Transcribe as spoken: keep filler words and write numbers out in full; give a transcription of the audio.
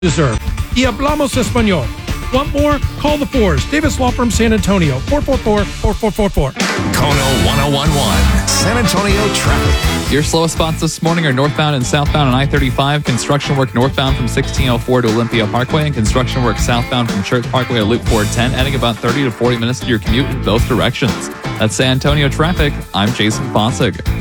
deserve. Y hablamos español. Want more? Call the fours. Davis Law Firm San Antonio. four four four, four four four four. Kono one oh one one. San Antonio traffic. Your slowest spots this morning are northbound and southbound on I thirty-five. Construction work northbound from sixteen oh four to Olympia Parkway, and construction work southbound from Church Parkway to Loop four ten, adding about thirty to forty minutes to your commute in both directions. That's San Antonio traffic. I'm Jason Fossig.